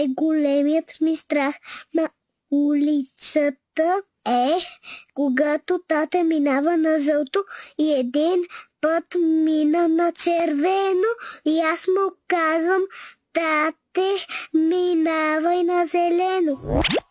най-големият ми страх на улицата е, когато тате минава на жълто и един път мина на червено и аз му казвам: тате, минавай на зелено.